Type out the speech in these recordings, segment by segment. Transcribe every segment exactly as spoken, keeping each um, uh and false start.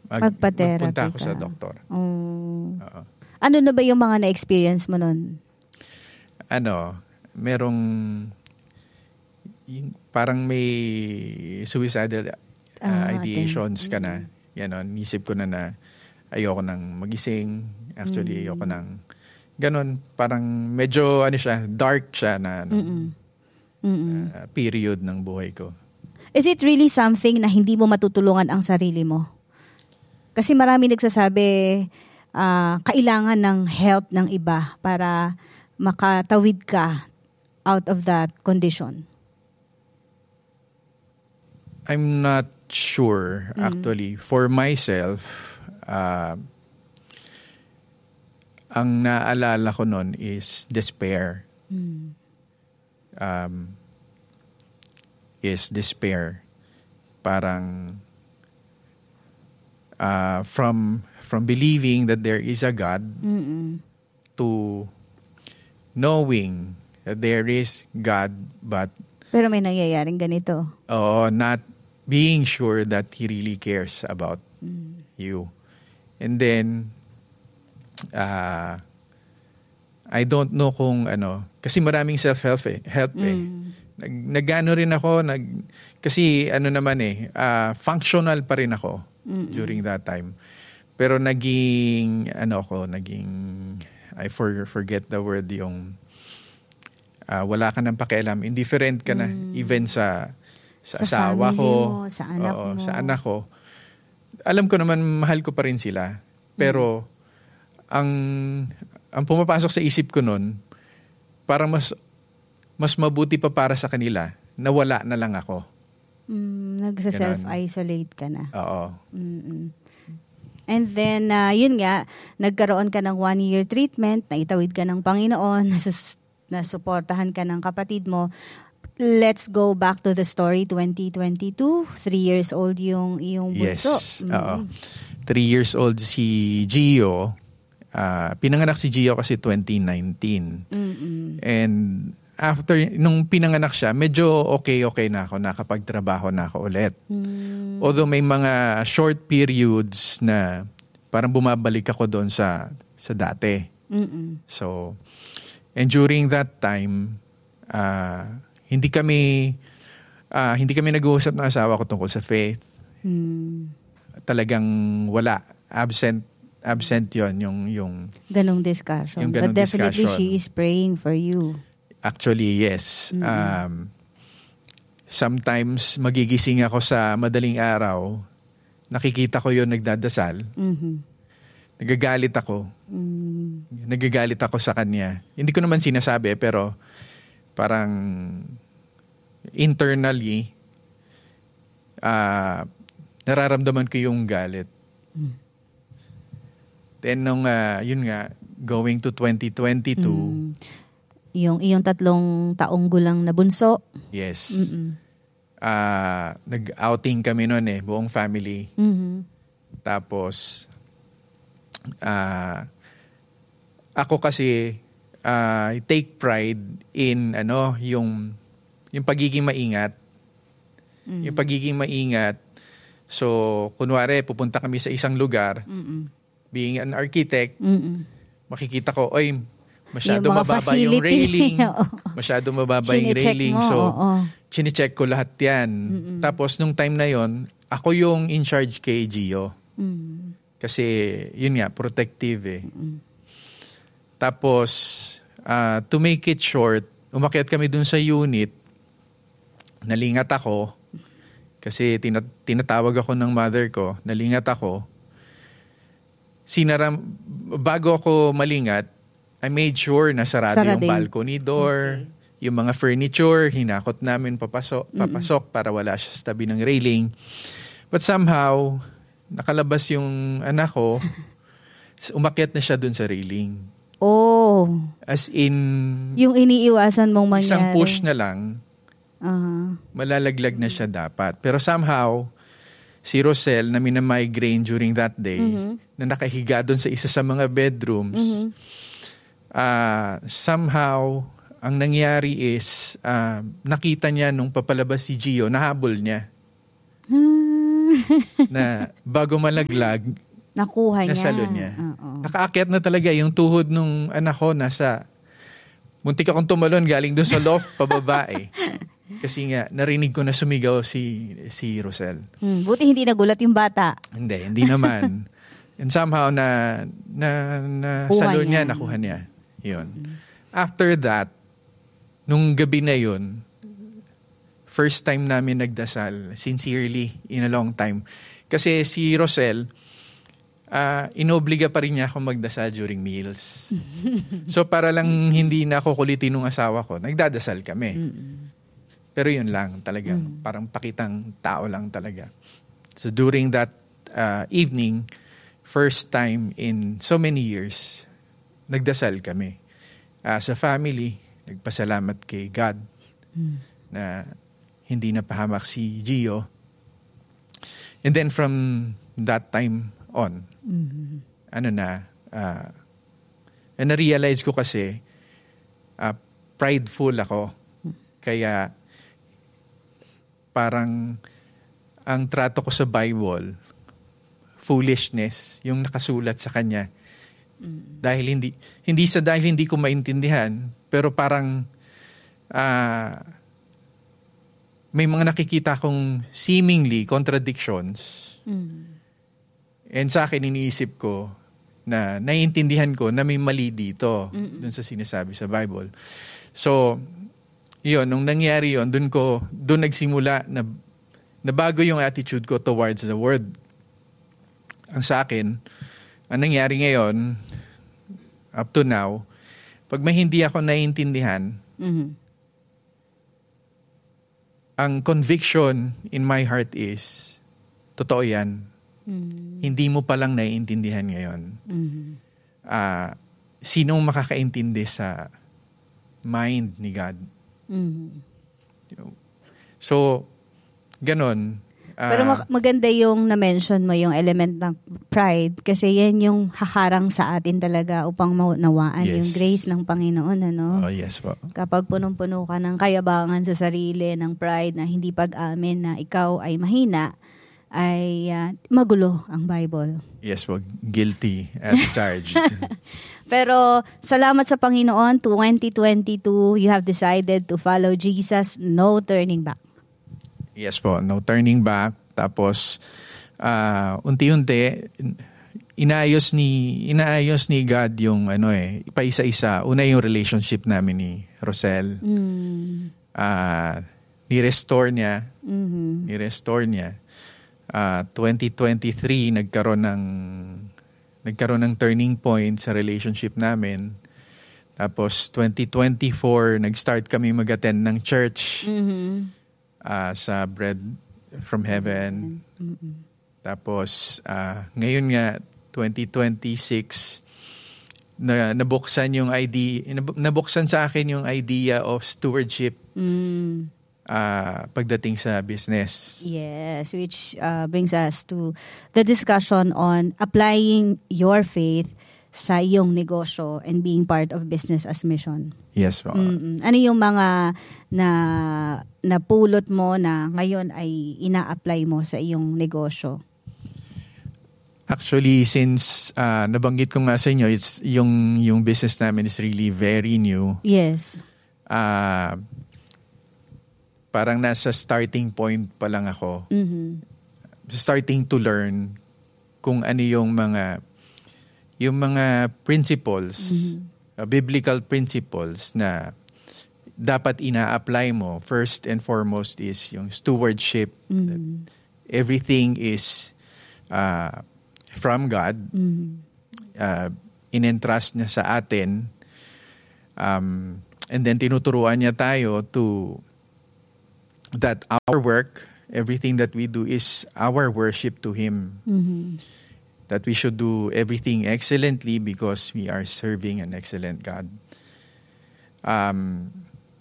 Mag, Magpa-therapy magpunta ako ka. sa doktor. Oh. Oo. Ano na ba yung mga na-experience mo nun? Ano, merong yung, parang may suicidal uh, Ah, ideations okay. ka na. Yan o, nisip ko na na ayoko nang magising. Actually, ayoko nang ganon. Parang medyo ano siya, dark siya na ano, uh, period ng buhay ko. Is it really something na hindi mo matutulungan ang sarili mo? Kasi marami nagsasabi, uh, kailangan ng help ng iba para makatawid ka out of that condition. I'm not sure, actually. For myself, uh, ang naalala ko nun is despair. Mm. Um, is despair. Parang uh, from from believing that there is a God Mm-mm. to knowing that there is God, but Pero may nangyayaring ganito. uh, not being sure that He really cares about Mm. you. And then, uh, I don't know kung ano, kasi maraming self-help eh. Help eh. Mm. Nag, nag-ano rin ako, nag, kasi ano naman eh, uh, functional pa rin ako Mm-mm. during that time. Pero naging, ano ako, naging, I for, forget the word, yung uh, wala ka ng pakialam, indifferent ka na, Mm. even sa, sa, Sa asawa family ko, mo, sa anak oo, mo. sa anak ko. Alam ko naman, mahal ko pa rin sila. Pero, ang, ang pumapasok sa isip ko nun, parang mas, mas mabuti pa para sa kanila na wala na lang ako. Mm, nagsa-self-isolate ka na. Oo. Mm-mm. And then, uh, yun nga, nagkaroon ka ng one-year treatment, naitawid ka ng Panginoon, nasus- nasuportahan ka ng kapatid mo. Let's go back to the story, twenty twenty-two. Three years old yung iyong bunso. Yes. Oo. Three years old si Gio. Uh, pinanganak si Gio kasi twenty nineteen. Mm-mm. And after, nung pinanganak siya, medyo okay-okay na ako. Nakapagtrabaho na ako ulit. Mm. Although may mga short periods na parang bumabalik ako doon sa, sa dati. Mm-mm. So, and during that time, uh, hindi kami, uh, hindi kami nag-uusap ng asawa ko tungkol sa faith. Mm. Talagang wala. Absent, absent yon yung, yung, Ganong discussion. Yung ganong But definitely discussion. she is praying for you. Actually, yes. Mm-hmm. Um, sometimes magigising ako sa madaling araw, nakikita ko yon nagdadasal, Mm-hmm. nagagalit ako. Mm. Nagagalit ako sa kanya. Hindi ko naman sinasabi, pero parang internally, uh, nararamdaman ko yung galit. Mm. Then nung, uh, yun nga, going to twenty twenty-two, Mm. Yung iyong tatlong taong gulang na bunso. yes, Mm-mm. uh, nag-outing kami noon eh, buong family. Mm-hmm. Tapos, uh, ako kasi, uh, I take pride in ano, yung, yung pagiging maingat. Mm-hmm. Yung pagiging maingat. So, kunwari, pupunta kami sa isang lugar, Mm-mm. being an architect, Mm-mm. makikita ko, oy, masyado Yung mga mababa yung facility. railing. Oo. Masyado mababa yung Chine-check railing. mo, So, oo. chine-check ko lahat yan. Mm-mm. Tapos, nung time na yon, ako yung in charge kay Gio. Mm. Kasi, yun nga, protective eh. Mm. Tapos, uh, to make it short, umakyat kami dun sa unit, nalingat ako, kasi tina- tinatawag ako ng mother ko, nalingat ako, sinaram, bago ako malingat, I made sure na sarado Sarado yung yung- balcony door, Okay. yung mga furniture, hinakot namin papasok, papasok para wala siya sa tabi ng railing. But somehow, nakalabas yung anak ko, umakyat na siya dun sa railing. Oh. As in, Yung iniiwasan mong mangyari. isang push na lang, Uh-huh. malalaglag na siya dapat. Pero somehow, si Rosel na minamigraine during that day, Mhm. na nakahiga doon sa isa sa mga bedrooms, Mhm. uh, somehow, ang nangyari is, uh, nakita niya nung papalabas si Gio, nahabol niya. Ah. na bago malaglag, Nakuha niya. nasalo niya. Oo. Nakaakyat na talaga yung tuhod nung anak ko nasa, muntik akong tumalon galing doon sa loft, pababa eh. Kasi nga, narinig ko na sumigaw si si Rosel. Hmm, buti hindi nagulat yung bata. Hindi, hindi naman. And somehow na, na, na Kuha salo niya. niya, nakuha niya. Yun. After that, nung gabi na yun, first time namin nagdasal, sincerely, in a long time. Kasi si Rosel, uh, inobliga pa rin niya ako magdasal during meals. So para lang hindi na ako kulitin ng asawa ko, nagdadasal kami. Pero yun lang, talagang parang pakitang tao lang talaga. So during that uh, evening, first time in so many years, nagdasal kami. As a family, nagpasalamat kay God na hindi na pahamak si Gio. And then from that time on, Mm-hmm. ano na, uh, na-realize ko kasi, uh, prideful ako. Kaya, parang, ang trato ko sa Bible, foolishness, yung nakasulat sa kanya. Mm-hmm. Dahil hindi, hindi sa dahil hindi ko maintindihan, pero parang, ah, uh, may mga nakikita kong seemingly contradictions. Mm. And sa akin, iniisip ko na naiintindihan ko na may mali dito dun sa sinasabi sa Bible. So, yun, nung nangyari yun, dun ko, dun nagsimula na, na bago yung attitude ko towards the Word. Ang sa akin, ang nangyari ngayon, up to now, pag may hindi ako naiintindihan, mm-hmm. ang conviction in my heart is, totoo yan. Mm-hmm. Hindi mo palang naiintindihan ngayon. Mm-hmm. Uh, sinong makakaintindi sa mind ni God? Mm-hmm. So, ganon. Uh, Pero maganda yung na-mention mo, yung element ng pride, kasi yan yung haharang sa atin talaga upang maunawaan yes. yung grace ng Panginoon. Ano? Oh, yes po. Kapag punong-puno ka ng kayabangan sa sarili, ng pride na hindi pag-amin na ikaw ay mahina, ay uh, magulo ang Bible. Yes po, guilty as charged. Pero salamat sa Panginoon, twenty twenty-two, you have decided to follow Jesus, no turning back. Yes po, no turning back. Tapos, uh, unti-unti, inaayos ni, inaayos ni God yung ano eh, paisa-isa. Una yung relationship namin ni Rosel. Mm. Uh, ni-restore niya. Mm-hmm. Ni-restore niya. Uh, twenty twenty-three, nagkaroon ng, nagkaroon ng turning point sa relationship namin. Tapos, twenty twenty-four, nag-start kami mag-attend ng church. Mm-hmm. Uh, sa Bread from Heaven. Mm-hmm. Tapos, uh, ngayon nga, twenty twenty-six, na, nabuksan yung idea, nabuksan sa akin yung idea of stewardship mm. uh, pagdating sa business. Yes, which uh, brings us to the discussion on applying your faith sa iyong negosyo and being part of business as mission. Yes po. Mm-mm. Ano yung mga na napulot mo na ngayon ay ina-apply mo sa iyong negosyo? Actually, since uh, nabanggit ko nga sa inyo, it's yung yung business namin is really very new. Yes. Uh, parang nasa starting point pa lang ako. Mm-hmm. Starting to learn kung ano yung mga yung mga principles, mm-hmm. uh, biblical principles na dapat ina-apply mo. First and foremost is yung stewardship. Mm-hmm. Everything is uh, from God. Mm-hmm. Uh, in-entrust niya sa atin. Um, and then tinuturuan niya tayo to that our work, everything that we do is our worship to Him. Mm-hmm. That we should do everything excellently because we are serving an excellent God. Um,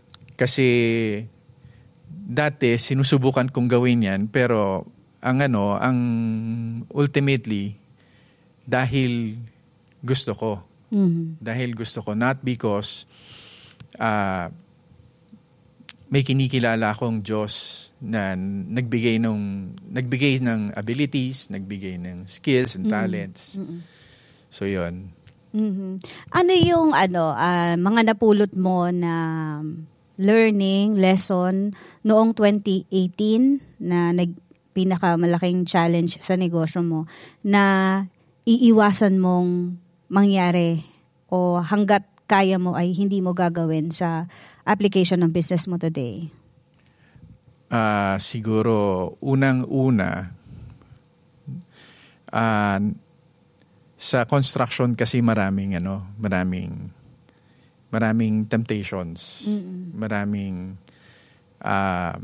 kasi dati sinusubukan kong gawin yan, pero ang ano, ang ultimately dahil gusto ko. Mm-hmm. Dahil gusto ko, not because uh, may kinikilala akong Diyos na nagbigay ng nagbigay ng abilities, nagbigay ng skills and talents. Mm-mm. So yun. Mhm. Ano yung ano ah, mga napulot mo na learning lesson noong twenty eighteen na nag pinakamalaking challenge sa negosyo mo na iiwasan mong mangyari o hanggat kaya mo ay hindi mo gagawin sa application ng business mo today? Ah, siguro unang-una ah, sa construction kasi maraming ano, maraming maraming temptations, Mm-mm. maraming ah,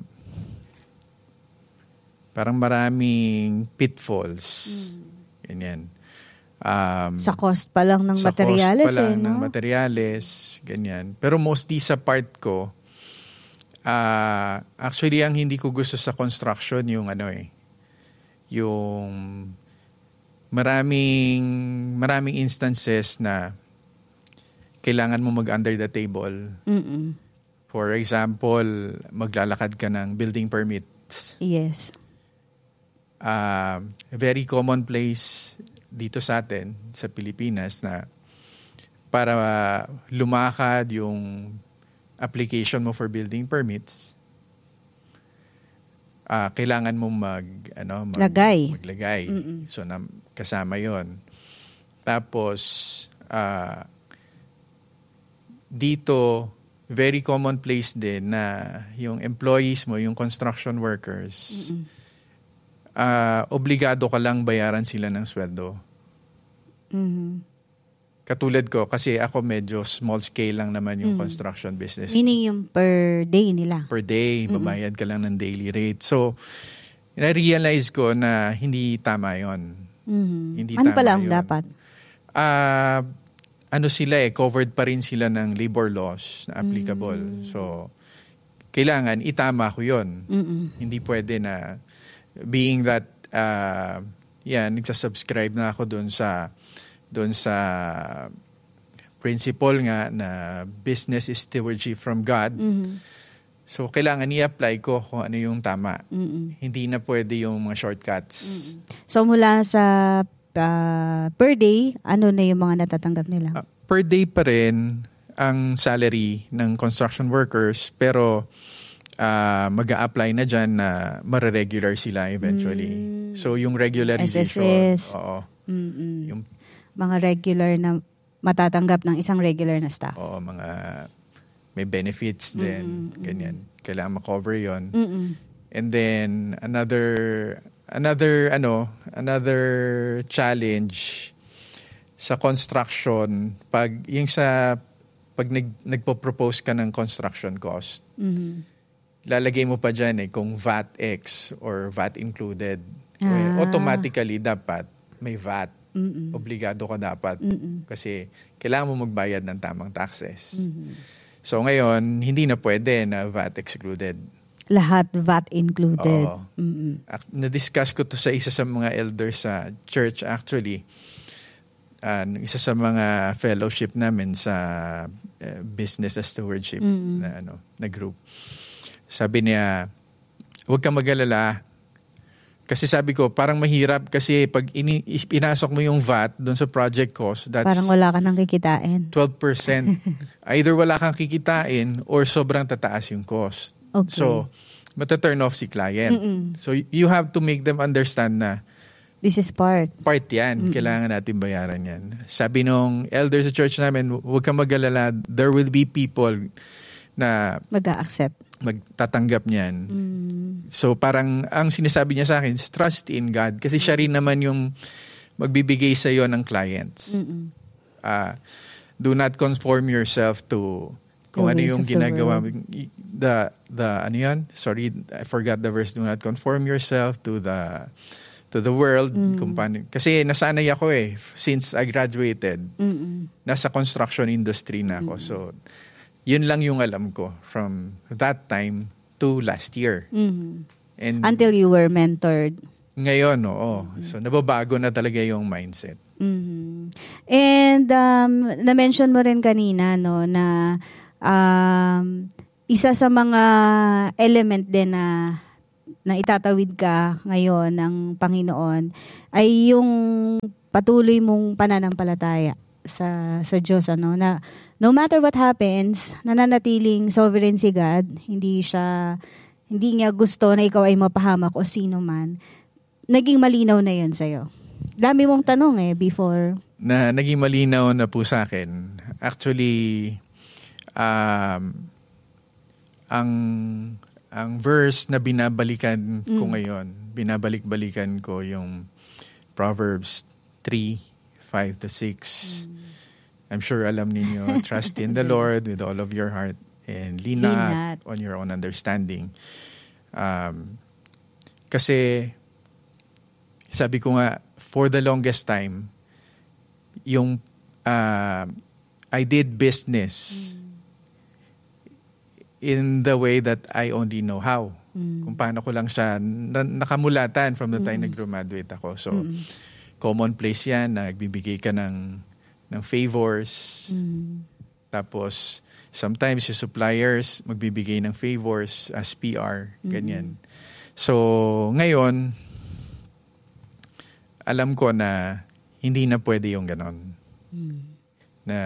parang maraming pitfalls. Ganyan. Um, Sa cost pa lang ng sa materyales cost pa lang eh, no? ng materyales, ganyan. Pero mostly sa part ko, ah, actually ang hindi ko gusto sa construction yung ano eh, yung maraming maraming instances na kailangan mo mag under the table. Mm-mm. For example, maglalakad ka ng building permits. Yes. Uh, very commonplace dito sa atin, sa Pilipinas, na para lumakad yung application mo for building permits, uh, kailangan mo mag, ano, mag, Lagay. maglagay. Mm-mm. So, na, kasama yon. Tapos, uh, dito, very commonplace din na yung employees mo, yung construction workers, Mm-mm. uh, obligado ka lang bayaran sila ng sweldo. Mhm. Katulad ko, kasi ako medyo small scale lang naman yung Mm. construction business. Meaning yung per day nila. Per day, babayad ka lang ng daily rate. So, na-realize ko na hindi tama yon. Mhm. Hindi Ano tama pala ang yun. dapat? Ah, ano sila eh, covered pa rin sila ng labor laws na applicable. So, kailangan itama ko yon. Mm-mm. Hindi pwede na, being that, uh, yan, nagsasubscribe na ako doon sa doon sa principle nga na business is stewardship from God. Mhm. So, kailangan i-apply ko kung ano yung tama. Mm-mm. Hindi na pwede yung mga shortcuts. So mula sa ah, per day, ano na yung mga natatanggap nila? Uh, per day pa rin ang salary ng construction workers, pero uh, mag-a-apply na dyan na mare-regular sila eventually. Mm. So, yung regularization. S S S. Oo. Mm-mm. Yung Mga regular na matatanggap ng isang regular na staff. Oo, mga may benefits din, Mm-mm. ganyan. Kailangan ma-cover 'yon. Mm-mm. And then another another ano, another challenge sa construction pag yung sa pag nag, nagpo-propose ka ng construction cost. Mhm. Lalagay mo pa diyan eh kung V A T X or V A T included. So, eh, Ah. automatically dapat may V A T. Mm-mm. Obligado ka dapat. Mm-mm. Kasi kailangan mo magbayad ng tamang taxes. Mhm. So ngayon, hindi na pwede na V A T excluded. Lahat V A T included. Oo. Mm-mm. Ac- Na-discuss ko to sa isa sa mga elders sa church actually. Uh, isa sa mga fellowship namin sa uh, business stewardship Mm. na ano na group. Sabi niya, huwag kang mag-alala. Kasi sabi ko, parang mahirap kasi pag ini- pinasok mo yung V A T doon sa project cost, that's Parang wala ka nang kikitain. twelve percent. Either wala kang kikitain or sobrang tataas yung cost. Okay. So, mata-turn off si client. Mm-mm. So, you have to make them understand na This is part. part yan. Kailangan natin bayaran yan. Sabi nung elder sa church namin, huwag kang mag-alala. There will be people na Mag-a-accept. magtatanggap niyan. Mm. So, parang ang sinasabi niya sa akin is trust in God. Kasi siya rin naman yung magbibigay sa iyo ng clients. Mm-mm. Ah, do not conform yourself to kung The ano ways yung of the ginagawa. world. The, the, ano yan? Sorry, I forgot the verse. Do not conform yourself to the to the world. Mm. Kung paano, kasi nasanay ako eh. Since I graduated, Mm-mm. nasa construction industry na ako. So, yun lang yung alam ko from that time to last year. Mhm. And Until you were mentored. ngayon, oo. So, nababago na talaga yung mindset. Mhm. And um, na-mention mo rin kanina no na um, isa sa mga element din na na itatawid ka ngayon ng Panginoon ay yung patuloy mong pananampalataya sa sa Diyos, ano, na no matter what happens, nananatiling sovereign si God. Hindi siya hindi niya gusto na ikaw ay mapahamak o sino man. Naging malinaw na 'yon sa iyo. Dami mong tanong eh before. Na naging malinaw na po sa akin. Actually, um, ang ang verse na binabalikan mm. ko ngayon, binabalik-balikan ko yung Proverbs three, five to six. Mm. I'm sure alam ninyo, trust in the Lord with all of your heart and lean, lean not, not on your own understanding. Um, kasi, sabi ko nga, for the longest time, yung uh, I did business mm. in the way that I only know how. Mm. Kung paano ko lang siya na, nakamulatan from the time mm. nag-graduate ako. So, mm. commonplace yan, nagbibigay ka ng, ng favors. Mm. Tapos, sometimes yung suppliers magbibigay ng favors as P R, ganyan. Mm. So, ngayon, alam ko na hindi na pwede yung ganon. Mm. Na,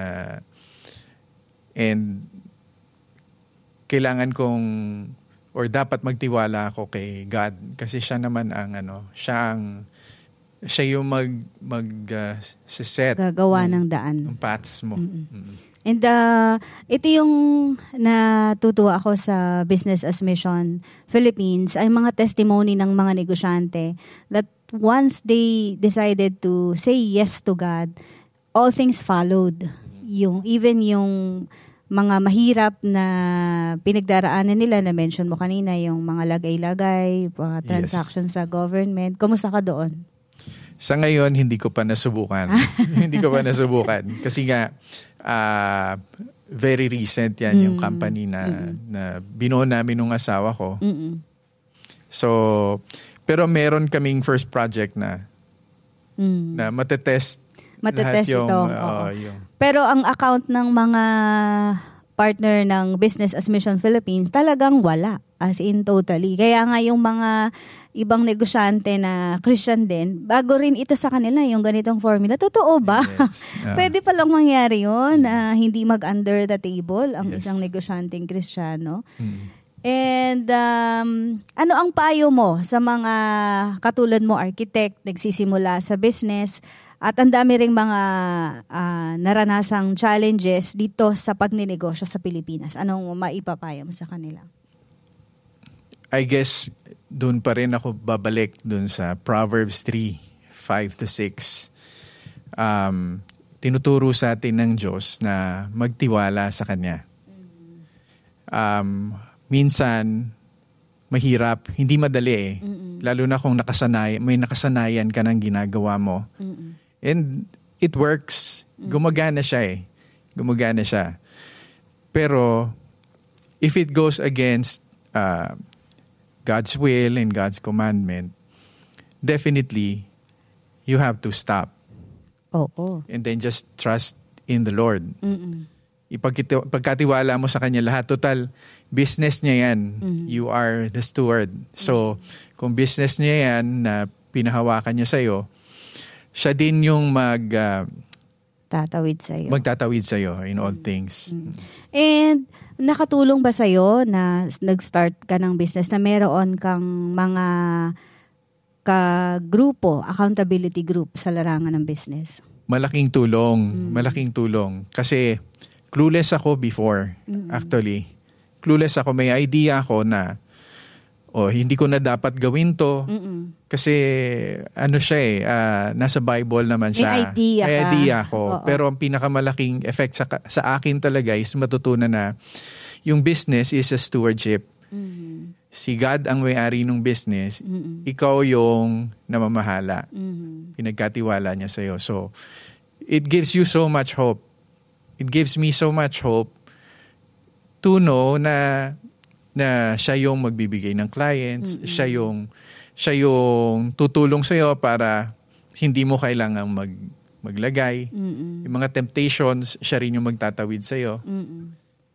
and, kailangan kong, or dapat magtiwala ako kay God. Kasi siya naman ang, ano, siya ang, siya yung mag, mag, uh, set. Gagawa ng, ng daan. Ng paths mo. Mm-hmm. Mm-hmm. And, uh, ito yung natutuwa ako sa Business as Mission Philippines, ay mga testimony ng mga negosyante that once they decided to say yes to God, all things followed. Yung, even yung mga mahirap na pinagdaraanan nila, na mention mo kanina, yung mga lagay-lagay, mga transactions yes. sa government. Kumusta ka doon? Sa ngayon, hindi ko pa nasubukan. hindi ko pa nasubukan. Kasi nga, uh, very recent yan mm. yung company na, mm. na binuo namin ng asawa ko. Mm-mm. So, pero meron kaming first project na mm. na matetest Matetest yung, ito. Uh, yung... Pero ang account ng mga partner ng Business as Mission Philippines talagang wala. As in totally. Kaya nga yung mga ibang negosyante na Christian din, bago rin ito sa kanila yung ganitong formula. Totoo ba? Yes. Uh, Pwede palang mangyari yun na uh, hindi mag-under the table ang yes. isang negosyanteng Kristiyano. Hmm. And um, ano ang payo mo sa mga katulad mo, architect, nagsisimula sa business, at ang dami ring mga uh, naranasang challenges dito sa pagninegosyo sa Pilipinas? Anong maipapayo mo sa kanila? I guess doon pa rin ako babalik doon sa Proverbs three, five to six. Um, tinuturo sa atin ng Diyos na magtiwala sa Kanya. Um, minsan, mahirap, hindi madali eh. Mm-mm. Lalo na kung nakasanay, may nakasanayan ka ng ginagawa mo. Mm-mm. And it works. Gumagana siya eh. Gumagana siya. Pero, if it goes against uh, God's will and God's commandment, definitely, you have to stop. Oo. And then just trust in the Lord. Mm-mm. Ipagkiti- pagkatiwala mo sa Kanya lahat. Total, business niya yan. Mm-hmm. You are the steward. So, mm-hmm. kung business niya yan na pinahawakan niya sa'yo, siya din yung mag... Uh, tatawid sa'yo. Magtatawid sa'yo in all mm-hmm. things. Mm-hmm. And nakatulong ba sa'yo na nag-start ka ng business na meron kang mga ka-grupo, accountability group sa larangan ng business? Malaking tulong. Mm-hmm. Malaking tulong. Kasi clueless ako before, mm-hmm. actually. Clueless ako. May idea ako na oh, hindi ko na dapat gawin to. Mm-mm. Kasi ano siya eh, uh, nasa Bible naman siya. May idea May ka. idea ako. Oo. Pero ang pinakamalaking effect sa, sa akin talaga is matutunan na yung business is a stewardship. Mm-hmm. Si God ang may-ari ng business. Mm-hmm. Ikaw yung namamahala. Mm-hmm. Pinagkatiwala niya sa'yo. So, it gives you so much hope. It gives me so much hope to know na na siya yung magbibigay ng clients, mm-hmm. siya yung siya yung tutulong sa iyo para hindi mo kailangang mag maglagay. Mm-hmm. Yung mga temptations, siya rin yung magtatawid sa iyo. Mm-hmm.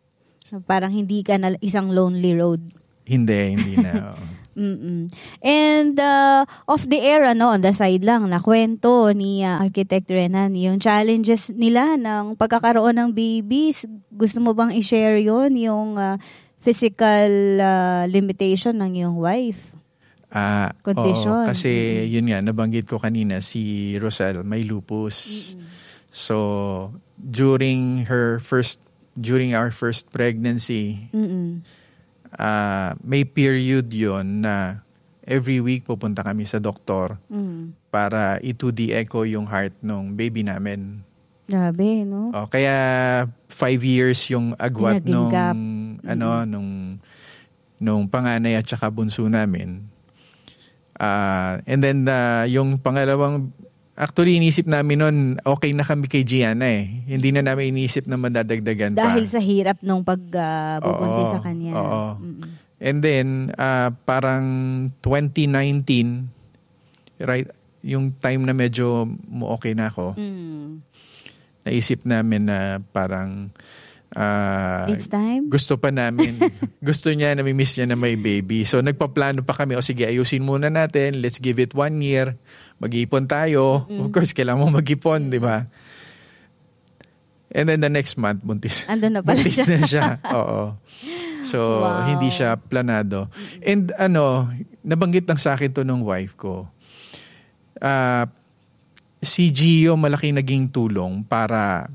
So, parang hindi ka na isang lonely road. Hindi, hindi na. Mm-mm. And uh, off the air, ano, on the side lang, nakwento ni uh, Architect Renan yung challenges nila ng pagkakaroon ng babies. Gusto mo bang i-share yon yung uh, physical uh, limitation ng iyong wife? Ah, Condition. Oo, kasi mm-hmm. yun nga, nabanggit ko kanina, si Rosel may lupus. Mm-hmm. So, during her first, during our first pregnancy, mm-hmm. uh, may period yon na every week pupunta kami sa doktor mm-hmm. para i-two D echo yung heart ng baby namin. Grabe, no? Oh, kaya five years yung agwat nung, mm-hmm. ano, nung, nung panganay at saka bunso namin. Uh, and then, uh, yung pangalawang, actually, inisip namin nun, okay na kami kay Gianna eh. Hindi na namin inisip na madadagdagan pa. Dahil sa hirap nung uh, pag-bubuntis uh, sa kanya. Oo. And then, uh, parang twenty nineteen, right, yung time na medyo okay na ako, mm. naisip namin na parang, Uh, It's time? Gusto pa namin. Gusto niya, namimiss niya na may baby. So, nagpaplano pa kami. O sige, ayusin muna natin. Let's give it one year. Mag-ipon tayo. Mm-hmm. Of course, kailangan mo mag-ipon, di ba? And then the next month, buntis. Andun na pala buntis siya. na siya. Oo. So, wow. Hindi siya planado. And ano, nabanggit lang sa akin to ng wife ko. Uh, si Gio, malaki naging tulong para...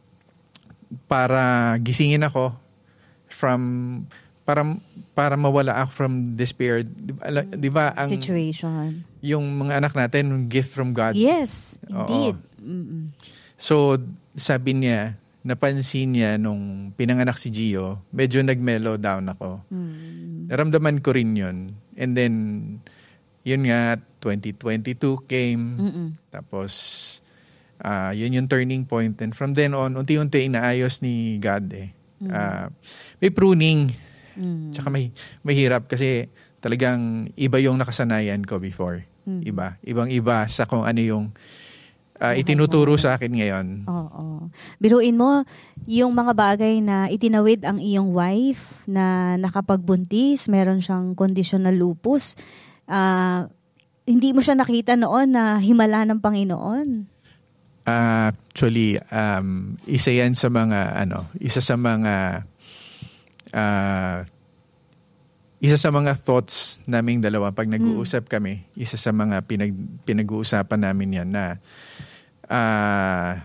para gisingin ako from para para mawala ako from despair, di ba ang situation, yung mga anak natin gift from God. Yes, indeed. Mm-mm. So sabi niya, napansin niya nung pinanganak si Gio, medyo nag-mellow down ako. Mm. Naramdaman ko rin yun. And then yun nga, twenty twenty-two came. Mm-mm. Tapos Uh, yun yung turning point. And from then on, unti-unti inaayos ni God eh. Uh, may pruning. Mm. Tsaka may, may hirap kasi talagang iba yung nakasanayan ko before. Mm. Iba. Ibang-iba sa kung ano yung uh, itinuturo sa akin ngayon. Oo. Biruin mo, yung mga bagay na itinawid ang iyong wife na nakapagbuntis, meron siyang conditional lupus. Uh, hindi mo siya nakita noon na himala ng Panginoon? Uh, actually, um, isa yan sa mga, ano, isa sa mga, uh, isa sa mga thoughts naming dalawa pag nag-uusap kami, isa sa mga pinag, pinag-uusapan namin yan na, uh,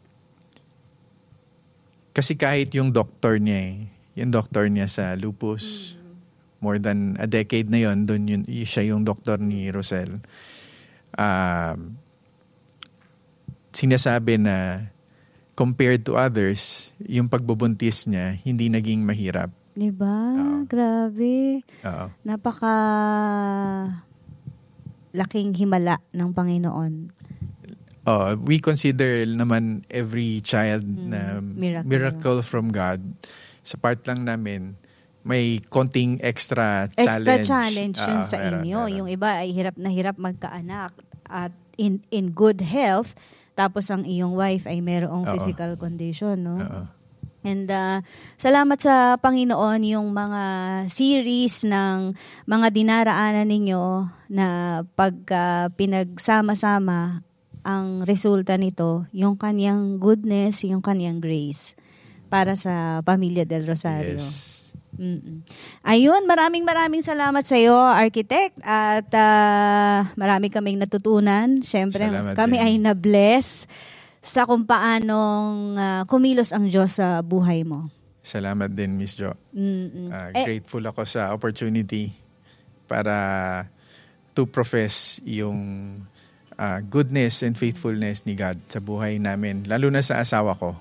kasi kahit yung doctor niya, yung doctor niya sa lupus, more than a decade na yon, doon yun, siya yung doctor ni Rosel. Ah, uh, sinasabi na compared to others, yung pagbubuntis niya, hindi naging mahirap. Diba? Uh, Grabe. Uh, Napaka laking himala ng Panginoon. Uh, we consider naman every child hmm. na miracle. miracle from God. Sa part lang namin, may konting extra challenge. Extra challenge yun uh, sa meron, inyo. Meron. Yung iba ay hirap na hirap magkaanak at in in good health. Tapos ang iyong wife ay mayroong Uh-oh. physical condition, no? Uh-oh. And uh, salamat sa Panginoon yung mga series ng mga dinaraanan ninyo na pagka uh, pinagsama-sama ang resulta nito, yung kanyang goodness, yung kanyang grace para sa Pamilya del Rosario. Yes. Mm-mm. Ayun, maraming maraming salamat sa iyo, Architect, at uh, marami kaming natutunan. Siyempre, salamat kami din. Ay na-bless sa kung paanong uh, kumilos ang Diyos sa buhay mo. Salamat din, Miss Jo. Uh, grateful eh, ako sa opportunity para to profess yung uh, goodness and faithfulness ni God sa buhay namin, lalo na sa asawa ko.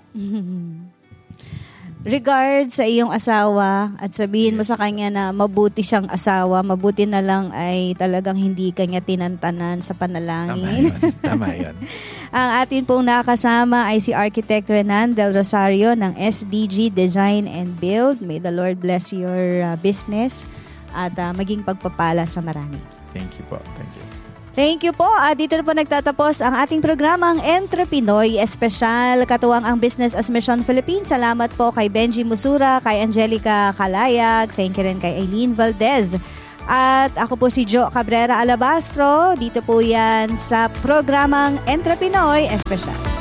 Regards sa iyong asawa at sabihin mo sa kanya na mabuti siyang asawa, mabuti na lang ay talagang hindi kanya tinantanan sa panalangin. Tama yun. Tama yun. Ang atin pong nakasama ay si Architect Renan Del Rosario ng S D G Design and Build. May the Lord bless your uh, business at uh, maging pagpapala sa marami. Thank you po. Thank you. Thank you po. At dito na po nagtatapos ang ating programang Entrepinoy Espesyal. Katuwang ang Business as Mission Philippines. Salamat po kay Benji Musura, kay Angelica Calayag. Thank you rin kay Aileen Valdez. At ako po si Jo Cabrera Alabastro. Dito po yan sa programang Entrepinoy Espesyal.